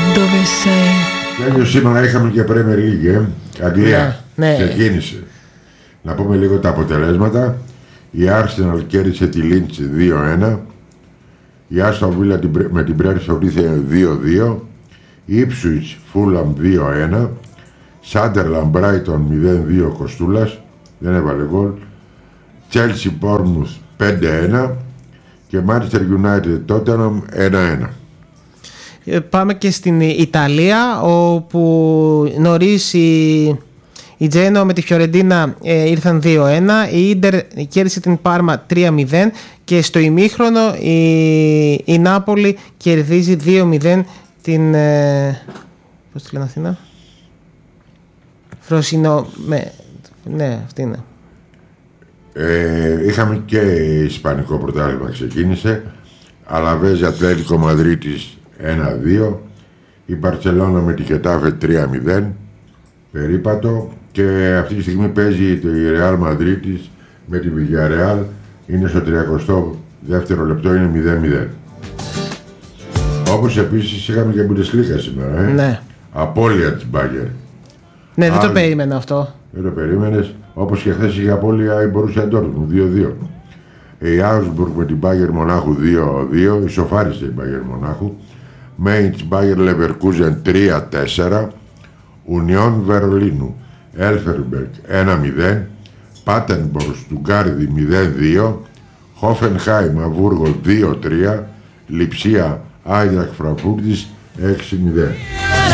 dove sei. Τέλειο, σήμερα είχαμε και Premier League, Αγγλία. Ναι. Ξεκίνησε. Να πούμε λίγο τα αποτελέσματα. Η Arsenal κέρδισε τη Leeds 2-1. Η Aston Villa με την Brentford ήρθε 2-2. Η Ipswich Fulham 2-1. Sunderland Brighton 0-2 Κοστούλας, δεν έβαλε γκολ. Chelsea Bournemouth 5-1 και Manchester United Tottenham 1-1. Πάμε και στην Ιταλία, όπου νωρίς η Τζένο με τη Φιωρεντίνα ήρθαν 2-1. Η Ίντερ κέρδισε την Πάρμα 3-0 και στο ημίχρονο η Νάπολη κερδίζει 2-0 την... πώς τη λένε Αθήνα? Ναι, αυτή είναι. Είχαμε και ισπανικό πρωτάθλημα, ξεκίνησε. Αλαβέζ Ατλέτικο Μαδρίτης 1-2. Η Μπαρτσελόνα με τη Χετάφε 3-0 περίπατο. Και αυτή τη στιγμή παίζει η Ρεάλ Μαδρίτης με τη Villarreal. Είναι στο 32ο λεπτό, είναι 0-0. Όπως επίσης είχαμε και Bundesliga σήμερα. Ναι. Απώλεια της Μπάγκερ. Ναι, δεν το περίμενα αυτό. Δεν το περίμενες. Όπως και χθες είχε απώλεια η Borussia Dortmund 2-2. Η Augsburg με την Bayern Μονάχου 2-2. Ισοφάρισε η Bayern Μονάχου. Mainz Bayer Leverkusen 3-4. Union Βερολίνου Elfsberg 1-0. Patenborg Στουγκάρδη 0-2. Hoffenheim Αμβούργο 2-3. Λιψία Άιντραχτ Φραγκφούρτης 6-0.